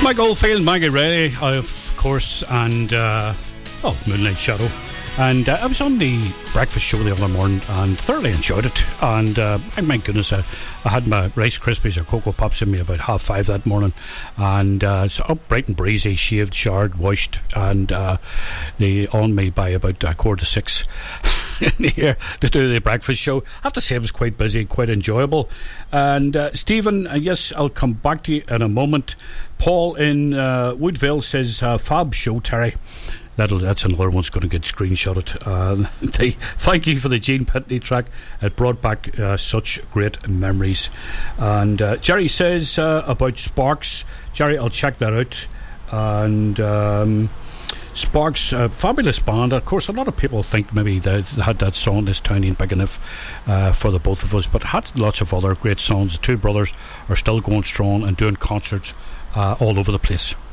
Mike Oldfield, Maggie Ray, of course, and Moonlight Shadow. And I was on the breakfast show the other morning and thoroughly enjoyed it. And my goodness, I had my Rice Krispies or Cocoa Pops in me about 5:30 that morning. And so up bright and breezy, shaved, showered, washed, and they on me by about 5:45 in here to do the breakfast show. I have to say it was quite busy, quite enjoyable. And Stephen, yes, I'll come back to you in a moment. Paul in Woodville says, fab show, Terry. That's another one's going to get screenshotted. Thank you for the Gene Pitney track. It brought back such great memories. And Jerry says about Sparks. Jerry, I'll check that out. And Sparks, fabulous band. Of course, a lot of people think maybe they had that song, This Town Ain't Big Enough, for the both of us, but had lots of other great songs. The two brothers are still going strong and doing concerts all over the place.